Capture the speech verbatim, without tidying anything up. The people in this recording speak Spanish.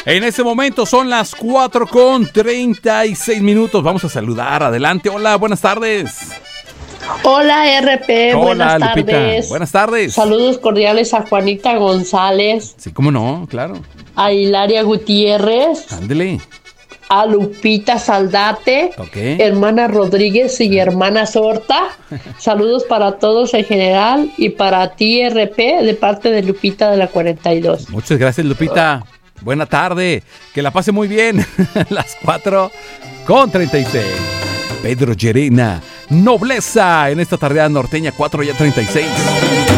En este momento son las cuatro con treinta y seis minutos. Vamos a saludar. Adelante. Hola, buenas tardes. Hola R P, Hola, buenas Lupita. tardes. Buenas tardes. Saludos cordiales a Juanita González, Sí, cómo no, claro. a Hilaria Gutiérrez, Ándele. a Lupita Saldate, Ok. hermana Rodríguez y hermana Sorta. Saludos para todos en general y para ti R P de parte de Lupita de la cuarenta y dos. Muchas gracias, Lupita. Buena tarde. Que la pase muy bien. Las cuatro con treinta y seis. Pedro Llerena. Nobleza en esta tarde norteña, cuatro y treinta y seis.